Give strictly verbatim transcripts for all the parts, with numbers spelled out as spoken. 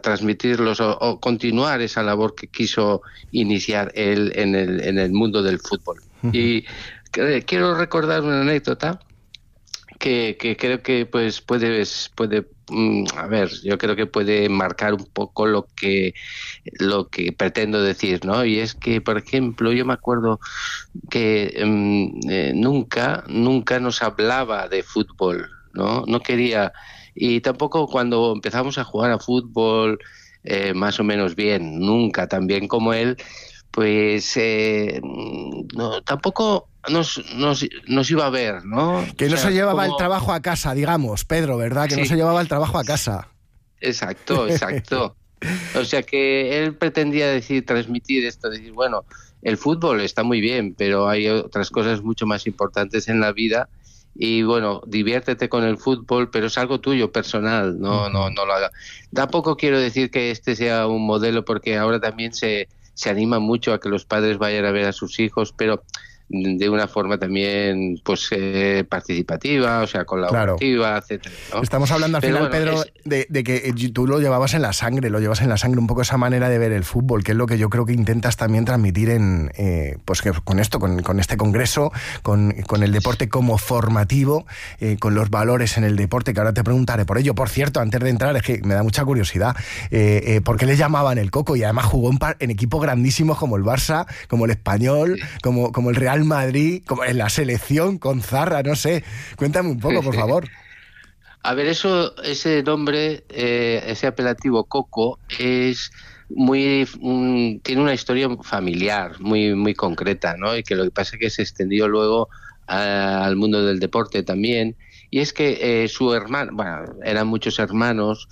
transmitirlos o, o continuar esa labor que quiso iniciar él en el, en el mundo del fútbol. Uh-huh. Y eh, quiero recordar una anécdota que, que creo que pues puede, puede mm, a ver, yo creo que puede marcar un poco lo que lo que pretendo decir, ¿no? Y es que, por ejemplo, yo me acuerdo que mm, eh, nunca, nunca nos hablaba de fútbol, ¿no? No quería, y tampoco cuando empezamos a jugar a fútbol eh, más o menos bien, nunca tan bien como él, pues eh, no, tampoco nos, nos, nos iba a ver, ¿no? Que no o sea, se llevaba como... el trabajo a casa, digamos, Pedro, ¿verdad? Que sí. No se llevaba el trabajo a casa. Exacto, exacto. O sea que él pretendía decir, transmitir esto, decir, bueno, el fútbol está muy bien, pero hay otras cosas mucho más importantes en la vida. Y bueno, diviértete con el fútbol, pero es algo tuyo, personal, no, uh-huh. no, no lo haga. Tampoco quiero decir que este sea un modelo, porque ahora también se, se anima mucho a que los padres vayan a ver a sus hijos, pero de una forma también pues eh, participativa, o sea, colaborativa, claro. etcétera, ¿no? Estamos hablando al Pero final, bueno, Pedro, es... de, de que tú lo llevabas en la sangre, lo llevas en la sangre un poco esa manera de ver el fútbol, que es lo que yo creo que intentas también transmitir en eh, pues que con esto, con, con este congreso, con, con el deporte como formativo, eh, con los valores en el deporte, que ahora te preguntaré por ello. Por cierto, antes de entrar, es que me da mucha curiosidad, eh, eh, ¿por qué le llamaban el Coco? Y además jugó en, par, en equipos grandísimos como el Barça, como el Español, sí. como, como el Real Madrid, como en la selección con Zarra, no sé. Cuéntame un poco, por favor. A ver, eso, ese nombre, eh, ese apelativo Coco, es muy, um, tiene una historia familiar muy, muy concreta, ¿no? Y que lo que pasa es que se extendió luego a, al mundo del deporte también. Y es que eh, su hermano, bueno, eran muchos hermanos,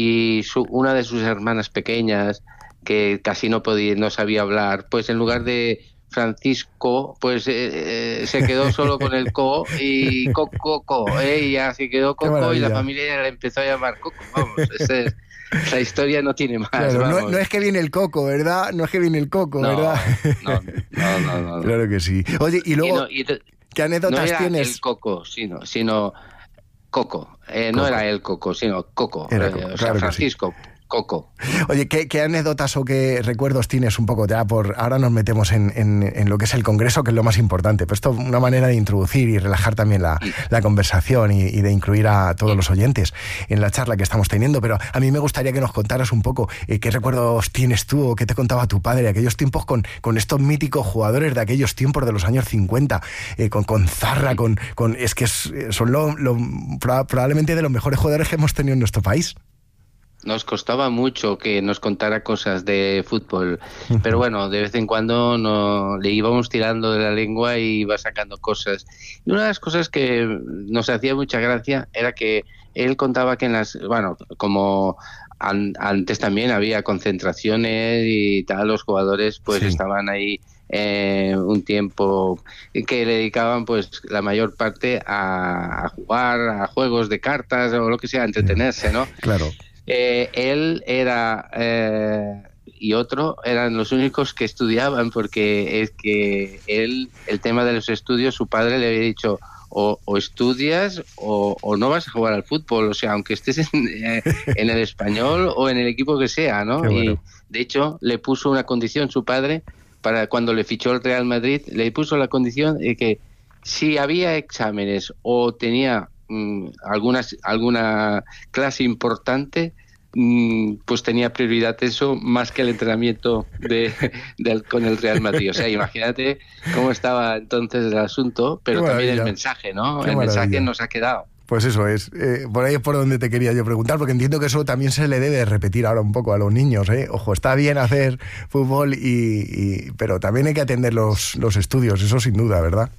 y su, una de sus hermanas pequeñas, que casi no podía, no sabía hablar, pues en lugar de Francisco, pues eh, eh, se quedó solo con el Co y Coco, Co, eh, y ya se quedó Coco y la familia ya le empezó a llamar Coco, vamos, ese es, la historia no tiene más. Claro, vamos. No, no es que viene el Coco, ¿verdad? No es que viene el Coco, no, ¿verdad? No, no, no, no, no. Claro que sí. Oye, y luego, y no, y te, ¿qué anécdotas no era tienes? El Coco, sino, sino Coco, eh, Coco. No era el Coco, sino Coco, era eh, Coco. o sea, Claro Francisco. Sí. Coco. Oye, ¿qué, ¿qué anécdotas o qué recuerdos tienes un poco? Ya por ahora nos metemos en, en, en lo que es el congreso, que es lo más importante, pero esto es una manera de introducir y relajar también la, la conversación y, y de incluir a todos los oyentes en la charla que estamos teniendo. Pero a mí me gustaría que nos contaras un poco eh, qué recuerdos tienes tú o qué te contaba tu padre de aquellos tiempos con, con estos míticos jugadores de aquellos tiempos de los años cincuenta, eh, con, con Zarra, con, con es que es, son lo, lo, probablemente de los mejores jugadores que hemos tenido en nuestro país. Nos costaba mucho que nos contara cosas de fútbol, uh-huh. pero bueno, de vez en cuando no, le íbamos tirando de la lengua y iba sacando cosas. Y una de las cosas que nos hacía mucha gracia era que él contaba que en las, bueno, como an, antes también había concentraciones y tal, los jugadores pues sí. estaban ahí eh, un tiempo que le dedicaban pues la mayor parte a, a jugar a juegos de cartas o lo que sea, a entretenerse, ¿no? Claro. Eh, él era eh, y otro eran los únicos que estudiaban, porque es que él, el tema de los estudios, su padre le había dicho o, o estudias o, o no vas a jugar al fútbol, o sea, aunque estés en, eh, en el Español o en el equipo que sea, ¿no? Bueno. Y de hecho le puso una condición su padre para cuando le fichó el Real Madrid, le puso la condición de que si había exámenes o tenía Algunas, alguna clase importante, pues tenía prioridad eso más que el entrenamiento de, de, con el Real Madrid. O sea, imagínate cómo estaba entonces el asunto, pero también el mensaje, ¿no? Qué el maravilla. mensaje nos ha quedado. Pues eso es, eh, por ahí es por donde te quería yo preguntar, porque entiendo que eso también se le debe repetir ahora un poco a los niños, ¿eh? Ojo, está bien hacer fútbol, y, y pero también hay que atender los, los estudios, eso sin duda, ¿verdad?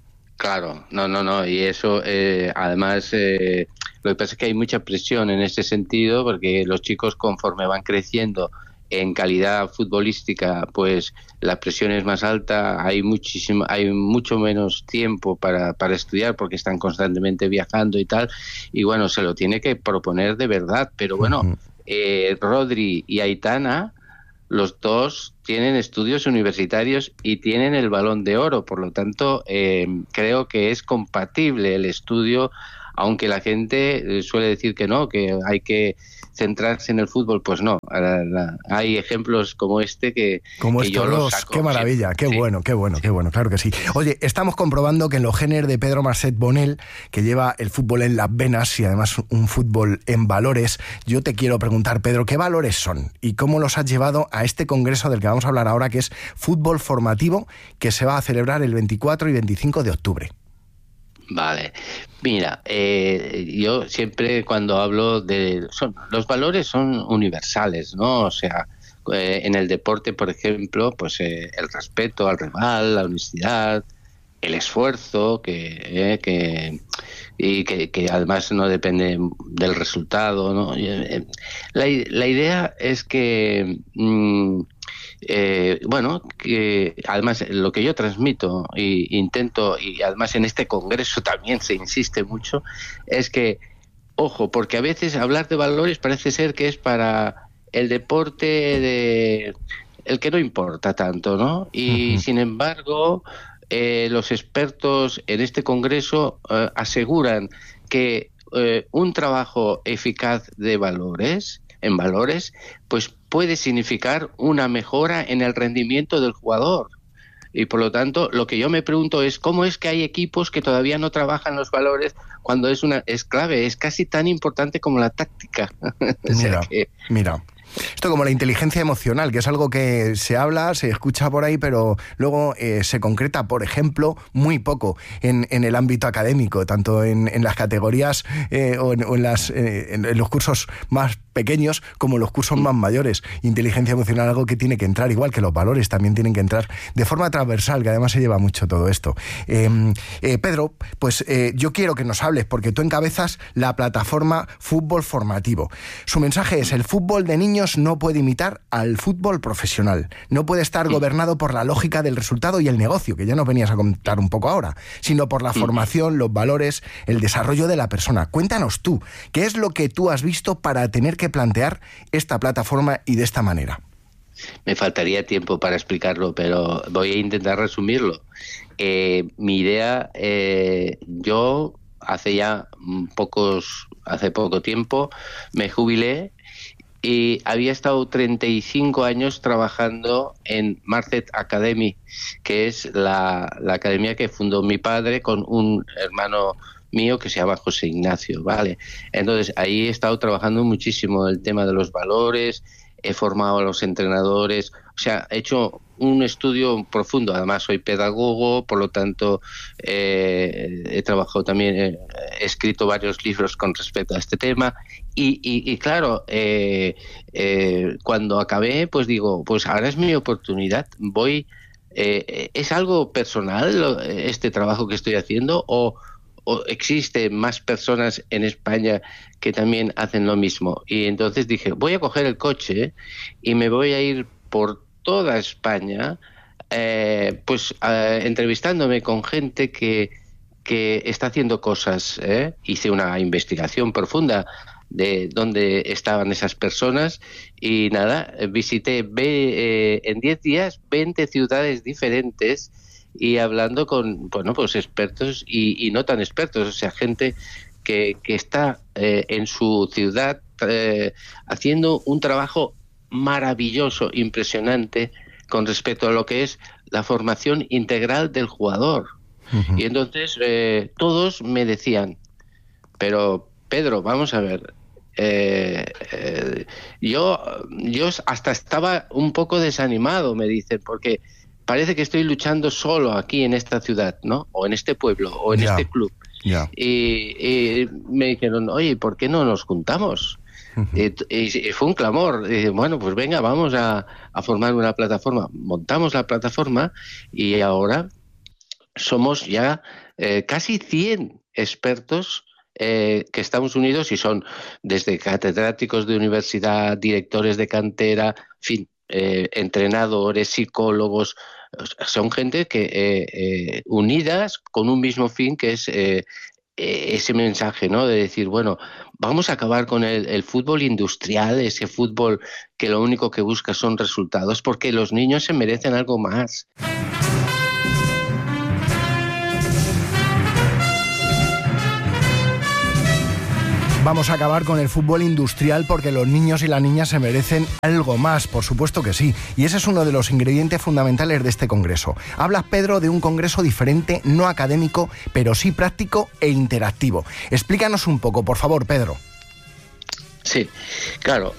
Claro, no, no, no, y eso eh, además eh, lo que pasa es que hay mucha presión en ese sentido, porque los chicos conforme van creciendo en calidad futbolística, pues la presión es más alta, hay muchísimo, hay mucho menos tiempo para, para estudiar porque están constantemente viajando y tal, y bueno, se lo tiene que proponer de verdad, pero bueno, uh-huh. eh, Rodri y Aitana, los dos tienen estudios universitarios y tienen el Balón de Oro, por lo tanto eh, creo que es compatible el estudio, aunque la gente suele decir que no, que hay que centrarse en el fútbol, pues no. Hay ejemplos como este que, como que estos yo los dos. saco. Qué maravilla, qué sí. bueno, qué bueno, sí. qué bueno, claro que sí. Oye, estamos comprobando que en los genes de Pedro Marcet Bonel, que lleva el fútbol en las venas y además un fútbol en valores, yo te quiero preguntar, Pedro, ¿qué valores son y cómo los has llevado a este congreso del que vamos a hablar ahora, que es Fútbol Formativo, que se va a celebrar el veinticuatro y veinticinco de octubre? Vale, mira, eh, yo siempre cuando hablo de... Son, los valores son universales, ¿no? O sea, eh, en el deporte, por ejemplo, pues eh, el respeto al rival, la honestidad, el esfuerzo, que, eh, que y que, que además no depende del resultado, ¿no? La, la idea es que... Mmm, Eh, bueno, que además lo que yo transmito e intento, y además en este congreso también se insiste mucho, es que, ojo, porque a veces hablar de valores parece ser que es para el deporte de el que no importa tanto, ¿no? Y uh-huh. sin embargo, eh, los expertos en este congreso eh, aseguran que eh, un trabajo eficaz de valores, en valores, pues puede significar una mejora en el rendimiento del jugador. Y por lo tanto, lo que yo me pregunto es cómo es que hay equipos que todavía no trabajan los valores cuando es una es clave, es casi tan importante como la táctica. o sea que... mira. Esto como la inteligencia emocional, que es algo que se habla, se escucha por ahí, pero luego eh, se concreta, por ejemplo, muy poco en, en el ámbito académico, tanto en, en las categorías eh, o, en, o en, las, eh, en, en los cursos más pequeños como los cursos más mayores. Inteligencia emocional, algo que tiene que entrar, igual que los valores también tienen que entrar de forma transversal, que además se lleva mucho todo esto. Eh, eh, Pedro, pues eh, yo quiero que nos hables, porque tú encabezas la plataforma Fútbol Formativo. Su mensaje es: el fútbol de niños no puede imitar al fútbol profesional, no puede estar gobernado por la lógica del resultado y el negocio, que ya nos venías a contar un poco ahora, sino por la formación, los valores, el desarrollo de la persona. Cuéntanos tú, ¿qué es lo que tú has visto para tener que plantear esta plataforma y de esta manera? Me faltaría tiempo para explicarlo, pero voy a intentar resumirlo. Eh, mi idea, eh, yo hace ya pocos, hace poco tiempo me jubilé y había estado treinta y cinco años trabajando en Marcet Academy, que es la, la academia que fundó mi padre con un hermano mío que se llama José Ignacio, ¿vale? Entonces ahí he estado trabajando muchísimo el tema de los valores, he formado a los entrenadores, o sea, he hecho un estudio profundo. Además soy pedagogo, por lo tanto eh, he trabajado también, eh, he escrito varios libros con respecto a este tema y, y, y claro, eh, eh, cuando acabé, pues digo, pues ahora es mi oportunidad, voy, eh, ¿es algo personal este trabajo que estoy haciendo o o existen más personas en España que también hacen lo mismo? Y entonces dije, voy a coger el coche y me voy a ir por toda España, eh, pues eh, entrevistándome con gente que, que está haciendo cosas, ¿eh? Hice una investigación profunda de dónde estaban esas personas y nada, visité eh, en diez días veinte ciudades diferentes y hablando con, bueno, pues expertos y, y no tan expertos, o sea, gente que, que está eh, en su ciudad eh, haciendo un trabajo maravilloso, impresionante con respecto a lo que es la formación integral del jugador. Uh-huh. Y entonces eh, todos me decían, pero Pedro, vamos a ver, eh, eh, yo, yo hasta estaba un poco desanimado, me dicen, porque parece que estoy luchando solo aquí en esta ciudad, ¿no? O en este pueblo, o en yeah. este club. Yeah. Y, y me dijeron, oye, ¿por qué no nos juntamos? Uh-huh. y, y fue un clamor. Y, bueno, pues venga, vamos a, a formar una plataforma. Montamos la plataforma y ahora somos ya eh, casi cien expertos eh, que estamos unidos y son desde catedráticos de universidad, directores de cantera, en fin, eh, entrenadores, psicólogos. Son gente que eh, eh, unidas con un mismo fin, que es eh, ese mensaje, ¿no? De decir, bueno, vamos a acabar con el, el fútbol industrial, ese fútbol que lo único que busca son resultados, porque los niños se merecen algo más. vamos a acabar con el fútbol industrial porque los niños y las niñas se merecen algo más, por supuesto que sí. Y ese es uno de los ingredientes fundamentales de este congreso. Hablas, Pedro, de un congreso diferente, no académico, pero sí práctico e interactivo. Explícanos un poco, por favor, Pedro. Sí, claro.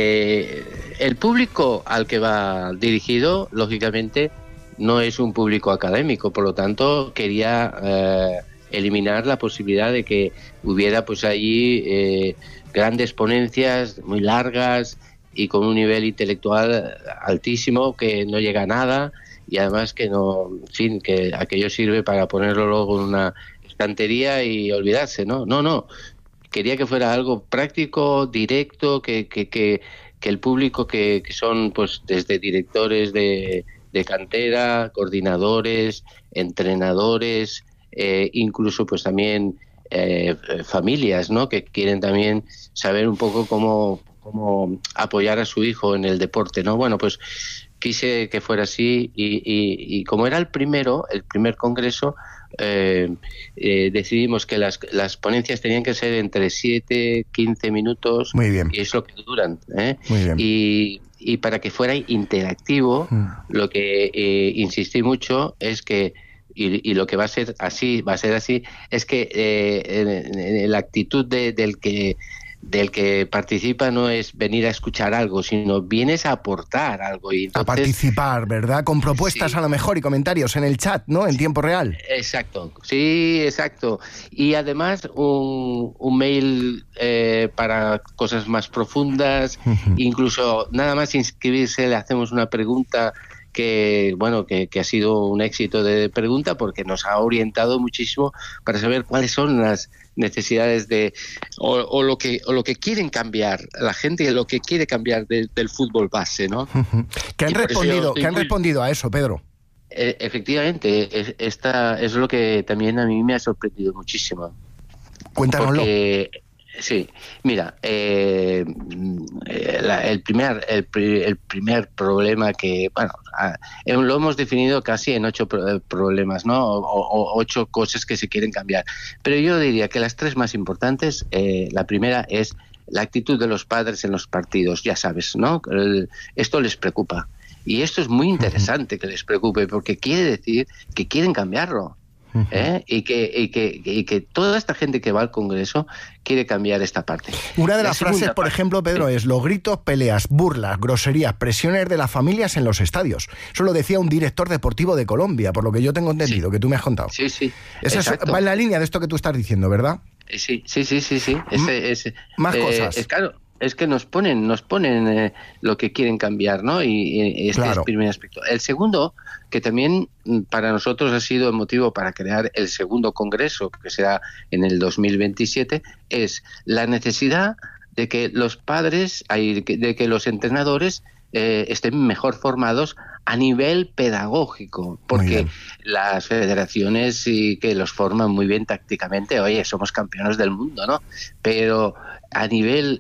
Eh, el público al que va dirigido, lógicamente, no es un público académico, por lo tanto, quería eh, eliminar la posibilidad de que hubiera pues allí eh, grandes ponencias muy largas y con un nivel intelectual altísimo que no llega a nada y además que no, en fin, que aquello sirve para ponerlo luego en una estantería y olvidarse, ¿no? No, no. Quería que fuera algo práctico, directo, que, que, que, que el público que, que son pues desde directores de de cantera, coordinadores, entrenadores, eh, incluso pues también eh, familias, ¿no? Que quieren también saber un poco cómo, cómo apoyar a su hijo en el deporte, ¿no? Bueno, pues quise que fuera así y, y, y como era el primero, el primer congreso, eh, eh, decidimos que las, las ponencias tenían que ser entre siete, quince minutos. Muy bien. Y es lo que duran, ¿eh? Muy bien. Y Y para que fuera interactivo, mm. lo que eh, insistí mucho es que, y, y lo que va a ser así, va a ser así, es que eh, en, en la actitud de, del que del que participa no es venir a escuchar algo, sino vienes a aportar algo. Y entonces, a participar, ¿verdad? Con propuestas sí. a lo mejor y comentarios en el chat, ¿no? En tiempo real. Exacto, sí, exacto. Y además un, un mail eh, para cosas más profundas, uh-huh. incluso nada más inscribirse le hacemos una pregunta que bueno que, que ha sido un éxito de pregunta porque nos ha orientado muchísimo para saber cuáles son las necesidades de o, o lo que o lo que quieren cambiar la gente y lo que quiere cambiar de, del fútbol base, ¿no? Uh-huh. ¿Qué han respondido? ¿Qué han muy... respondido a eso, Pedro? Eh, efectivamente, es, esta es lo que también a mí me ha sorprendido muchísimo. Cuéntanoslo. Porque sí, mira, eh, la, el primer el, el primer problema que, bueno, lo hemos definido casi en ocho problemas, ¿no? O, o ocho cosas que se quieren cambiar. Pero yo diría que las tres más importantes, eh, la primera es la actitud de los padres en los partidos, ya sabes, ¿no? El, esto les preocupa. Y esto es muy interesante que les preocupe, porque quiere decir que quieren cambiarlo. ¿Eh? Y, que, y, que, y que toda esta gente que va al Congreso quiere cambiar esta parte. Una de las frases, parte, por ejemplo, Pedro, ¿sí? es los gritos, peleas, burlas, groserías, presiones de las familias en los estadios. Eso lo decía un director deportivo de Colombia, por lo que yo tengo entendido, sí. que tú me has contado. Sí, sí. Eso es, va en la línea de esto que tú estás diciendo, ¿verdad? Sí, sí, sí, sí, sí. Ese, ese, Más eh, cosas. Es claro. Es que nos ponen, nos ponen eh, lo que quieren cambiar, ¿no? Y, y este claro. es el primer aspecto. El segundo, que también para nosotros ha sido el motivo para crear el segundo congreso, que será en el dos mil veintisiete, es la necesidad de que los padres, de que los entrenadores eh, estén mejor formados a nivel pedagógico, porque las federaciones sí que los forman muy bien tácticamente, oye, somos campeones del mundo, ¿no? Pero a nivel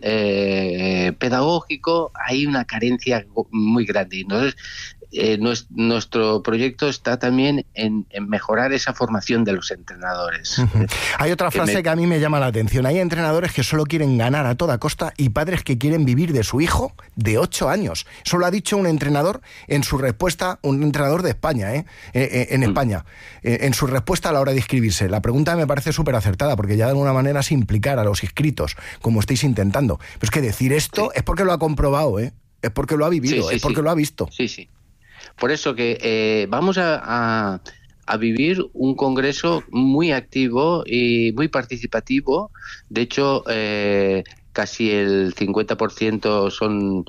eh, pedagógico hay una carencia muy grande. Entonces, eh, nuestro proyecto está también en, en mejorar esa formación de los entrenadores. Uh-huh. Hay otra frase que, me... que a mí me llama la atención. Hay entrenadores que solo quieren ganar a toda costa y padres que quieren vivir de su hijo de ocho años. Eso lo ha dicho un entrenador en su respuesta, un entrenador de España, ¿eh? Eh, eh, en España, eh, en su respuesta a la hora de inscribirse. La pregunta me parece súper acertada, porque ya de alguna manera es implicar a los inscritos, como estáis intentando. Pero es que decir esto sí. es porque lo ha comprobado, ¿eh? Es porque lo ha vivido, sí, sí, es porque sí. lo ha visto. Sí, sí. Por eso que eh, vamos a, a, a vivir un congreso muy activo y muy participativo. De hecho, eh, casi el cincuenta por ciento son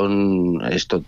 son esto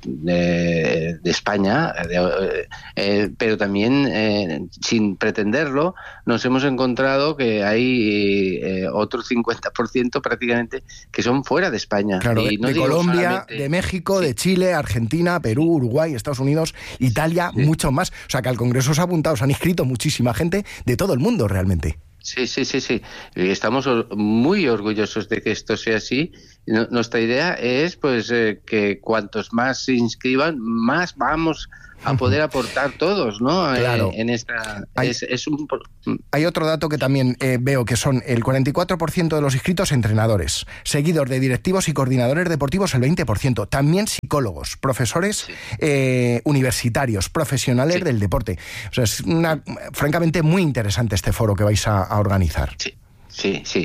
de, de España, de, eh, pero también eh, sin pretenderlo nos hemos encontrado que hay eh, otro cincuenta por ciento prácticamente que son fuera de España. Claro, y de, no de digo Colombia, solamente... de México, sí. de Chile, Argentina, Perú, Uruguay, Estados Unidos, Italia, sí. muchos más. O sea que al Congreso se ha apuntado, se han inscrito muchísima gente de todo el mundo realmente. Sí, sí, sí, sí. Y estamos muy orgullosos de que esto sea así nuestra idea es pues eh, que cuantos más se inscriban, más vamos a poder aportar todos, ¿no? Claro. Eh, en esta hay, es, es un... hay otro dato que también eh, veo, que son el cuarenta y cuatro por ciento de los inscritos entrenadores, seguidos de directivos y coordinadores deportivos el veinte por ciento, también psicólogos, profesores sí. eh, universitarios, profesionales sí. del deporte. O sea, es una, francamente muy interesante este foro que vais a, a organizar. Sí. Sí, sí.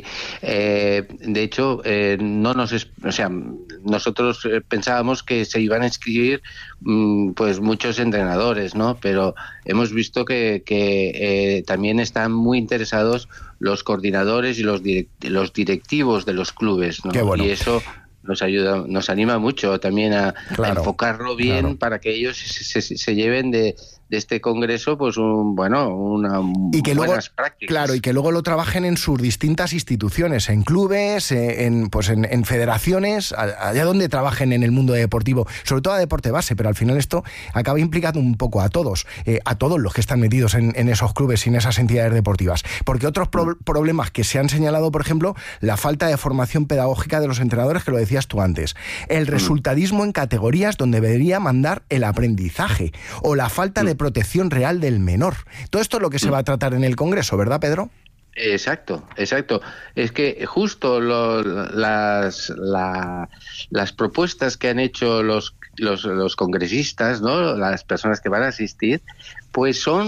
Eh, de hecho, eh, no nos, o sea, nosotros pensábamos que se iban a inscribir, mmm, pues muchos entrenadores, ¿no? Pero hemos visto que, que eh, también están muy interesados los coordinadores y los direct, los directivos de los clubes, ¿no? Qué bueno. Y eso nos ayuda, nos anima mucho también a, claro, a enfocarlo bien, claro, para que ellos se, se, se lleven de de este congreso, pues un bueno, una y que buenas luego, prácticas. Claro, y que luego lo trabajen en sus distintas instituciones, en clubes, en pues en, en federaciones, allá donde trabajen en el mundo deportivo, sobre todo a deporte base, pero al final esto acaba implicando un poco a todos, eh, a todos los que están metidos en, en esos clubes y en esas entidades deportivas. Porque otros pro- problemas que se han señalado, por ejemplo, la falta de formación pedagógica de los entrenadores, que lo decías tú antes, el resultadismo en categorías donde debería mandar el aprendizaje, o la falta de protección real del menor. Todo esto es lo que se va a tratar en el Congreso, ¿verdad, Pedro? Exacto, exacto. Es que justo lo, las, la, las propuestas que han hecho los, los, los congresistas, ¿no? Las personas que van a asistir, pues son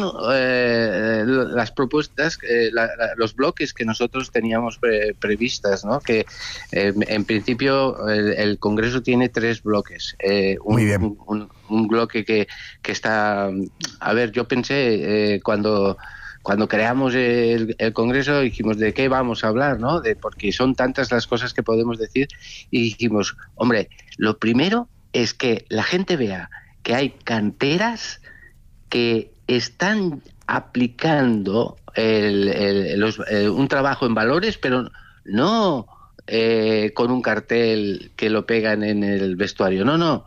eh, las propuestas, eh, la, la, los bloques que nosotros teníamos pre, previstas, ¿no? Que eh, en principio el, el Congreso tiene tres bloques. Eh, un, Muy bien. Un, un, un bloque que, que está... A ver, yo pensé eh, cuando... Cuando creamos el, el Congreso dijimos de qué vamos a hablar, ¿no? De, porque son tantas las cosas que podemos decir, y dijimos, hombre, lo primero es que la gente vea que hay canteras que están aplicando el, el, los, eh, un trabajo en valores, pero no eh, con un cartel que lo pegan en el vestuario, no, no.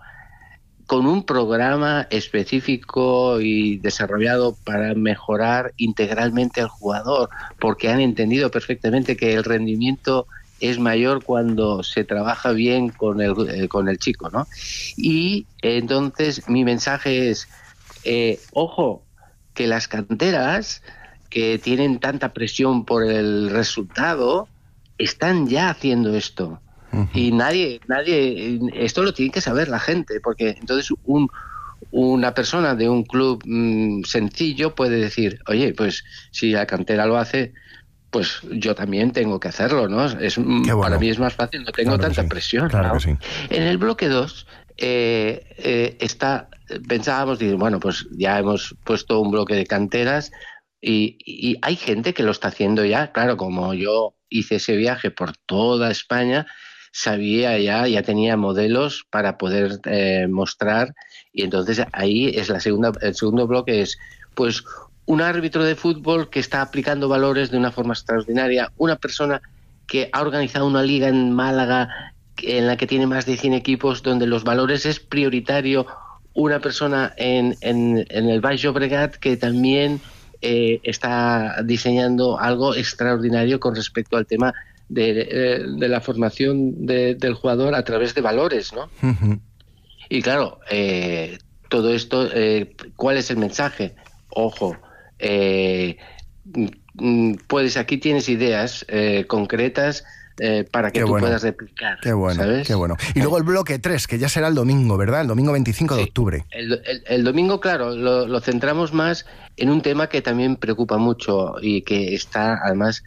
Con un programa específico y desarrollado para mejorar integralmente al jugador, porque han entendido perfectamente que el rendimiento es mayor cuando se trabaja bien con el, eh, con el chico, ¿no? Y entonces mi mensaje es, eh, ojo, que las canteras que tienen tanta presión por el resultado están ya haciendo esto. Uh-huh. Y nadie, nadie, esto lo tiene que saber la gente, porque entonces un, una persona de un club mmm, sencillo puede decir, oye, pues si la cantera lo hace, pues yo también tengo que hacerlo, ¿no? Es, bueno. Para mí es más fácil, no tengo claro tanta sí. presión. Claro ¿no? que sí. En el bloque dos eh, eh, está, pensábamos, digo, bueno, pues ya hemos puesto un bloque de canteras y, y hay gente que lo está haciendo ya, claro, como yo hice ese viaje por toda España, sabía ya, ya tenía modelos para poder eh, mostrar, y entonces ahí es la segunda, el segundo bloque es pues un árbitro de fútbol que está aplicando valores de una forma extraordinaria, una persona que ha organizado una liga en Málaga en la que tiene más de cien equipos donde los valores es prioritario, una persona en, en, en el Baix Llobregat que también eh, está diseñando algo extraordinario con respecto al tema De, de la formación de, del jugador a través de valores, ¿no? Uh-huh. Y claro, eh, todo esto, eh, ¿cuál es el mensaje? Ojo, eh, puedes, aquí tienes ideas eh, concretas eh, para que qué tú bueno. puedas replicar. Qué bueno, ¿sabes? qué bueno. Y luego el bloque tres, que ya será el domingo, ¿verdad? El domingo veinticinco sí, de octubre. El, el, el domingo, claro, lo, lo centramos más en un tema que también preocupa mucho y que está, además,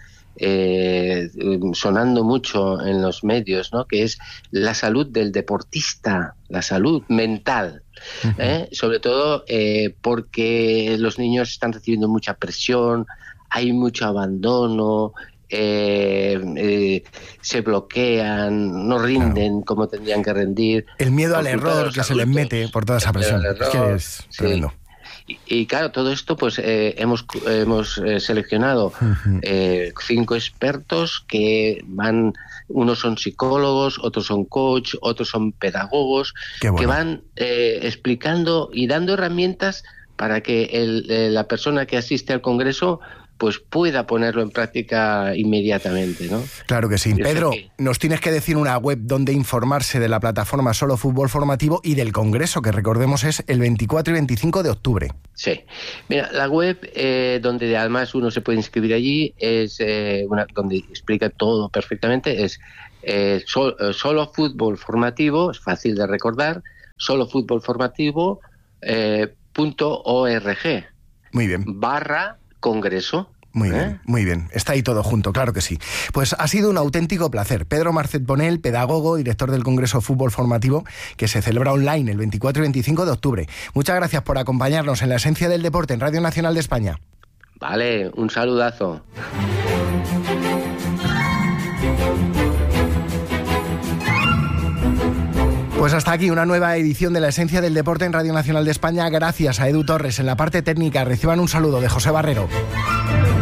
Eh, sonando mucho en los medios, ¿no? Que es la salud del deportista, la salud mental, uh-huh. ¿eh? Sobre todo eh, porque los niños están recibiendo mucha presión, hay mucho abandono, eh, eh, se bloquean, no rinden claro. como tendrían que rendir. El miedo al error que adultos, se les mete por toda esa presión, error, es que es sí. tremendo. Y, y claro, todo esto pues eh, hemos, hemos eh, seleccionado uh-huh. eh, cinco expertos que van, unos son psicólogos, otros son coach, otros son pedagogos, bueno. que van eh, explicando y dando herramientas para que el, eh, la persona que asiste al Congreso pues pueda ponerlo en práctica inmediatamente, ¿no? Claro que sí. Yo Pedro, que... nos tienes que decir una web donde informarse de la plataforma Solo Fútbol Formativo y del congreso, que recordemos es el veinticuatro y veinticinco de octubre. Sí. Mira, la web eh, donde además uno se puede inscribir allí es eh, una donde explica todo perfectamente, es eh, so, eh, Solo Fútbol Formativo, es fácil de recordar, Solo Fútbol Formativo eh, punto org. Muy bien. Barra congreso. Muy ¿Eh? bien, muy bien. Está ahí todo junto, claro que sí. Pues ha sido un auténtico placer. Pedro Marcet Bonel, pedagogo, director del Congreso Fútbol Formativo, que se celebra online el veinticuatro y veinticinco de octubre. Muchas gracias por acompañarnos en La Esencia del Deporte en Radio Nacional de España. Vale, un saludazo. Pues hasta aquí una nueva edición de La Esencia del Deporte en Radio Nacional de España. Gracias a Edu Torres en la parte técnica. Reciban un saludo de José Barrero.